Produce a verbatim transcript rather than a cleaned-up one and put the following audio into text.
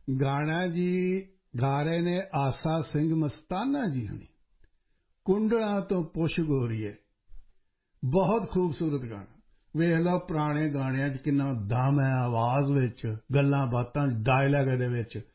ਗਾਣਾ ਜੀ ਗਾ ਰਹੇ ਨੇ ਆਸਾ ਸਿੰਘ ਮਸਤਾਨਾ ਜੀ ਹੁਣੀ ਕੁੰਡਲਾਂ ਤੋਂ ਪੁੱਛ ਗੋਰੀਏ ਬਹੁਤ ਖੂਬਸੂਰਤ ਗਾਣਾ ਵੇਖ ਲਓ ਪੁਰਾਣੇ ਗਾਣਿਆਂ 'ਚ ਕਿੰਨਾ ਦਮ ਹੈ ਆਵਾਜ਼ ਵਿੱਚ ਗੱਲਾਂ ਬਾਤਾਂ ਡਾਇਲਾਗ ਦੇ ਵਿੱਚ